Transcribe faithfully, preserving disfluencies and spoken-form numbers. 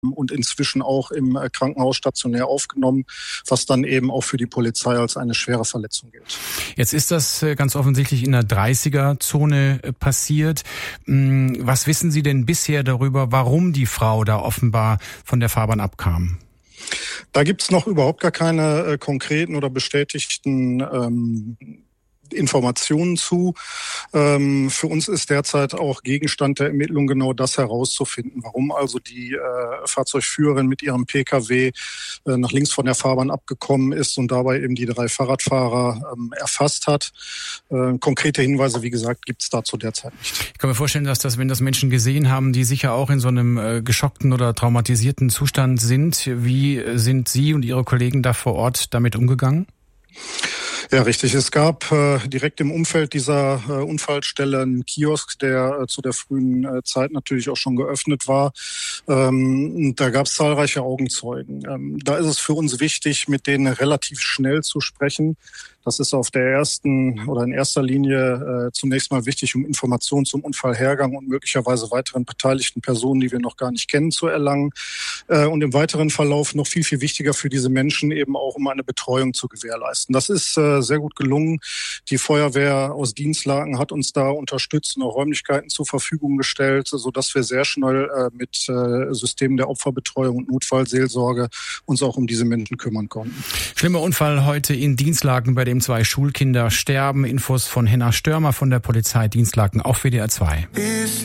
und inzwischen auch im Krankenhaus stationär aufgenommen, was dann eben auch für die Polizei als eine schwere Verletzung gilt. Jetzt ist das ganz offensichtlich in der dreißiger-Zone passiert. Was wissen Sie denn bisher darüber, warum die Frau da offenbar von der Fahrbahn abkam? Da gibt's noch überhaupt gar keine äh, konkreten oder bestätigten ähm, Informationen zu. Ähm, für uns ist derzeit auch Gegenstand der Ermittlung genau das herauszufinden, warum also die äh, Fahrzeugführerin mit ihrem Pkw äh, nach links von der Fahrbahn abgekommen ist und dabei eben die drei Fahrradfahrer ähm, erfasst hat. Äh, konkrete Hinweise, wie gesagt, gibt es dazu derzeit nicht. Ich kann mir vorstellen, dass das, wenn das Menschen gesehen haben, die sicher auch in so einem äh, geschockten oder traumatisierten Zustand sind. Wie sind Sie und Ihre Kollegen da vor Ort damit umgegangen? Ja, richtig. Es gab äh, direkt im Umfeld dieser äh, Unfallstelle einen Kiosk, der äh, zu der frühen äh, Zeit natürlich auch schon geöffnet war. Ähm, da gab es zahlreiche Augenzeugen. Ähm, da ist es für uns wichtig, mit denen relativ schnell zu sprechen. Das ist auf der ersten oder in erster Linie äh, zunächst mal wichtig, um Informationen zum Unfallhergang und möglicherweise weiteren beteiligten Personen, die wir noch gar nicht kennen, zu erlangen. Äh, und im weiteren Verlauf noch viel, viel wichtiger für diese Menschen eben auch, um eine Betreuung zu gewährleisten. Das ist äh, sehr gut gelungen. Die Feuerwehr aus Dienstlaken hat uns da unterstützt und auch Räumlichkeiten zur Verfügung gestellt, sodass wir sehr schnell äh, mit äh, Systemen der Opferbetreuung und Notfallseelsorge uns auch um diese Menschen kümmern konnten. Schlimmer Unfall heute in Dienstlaken, bei dem zwei Schulkinder sterben. Infos von Henna Störmer von der Polizei Dienstlaken auf W D R zwei.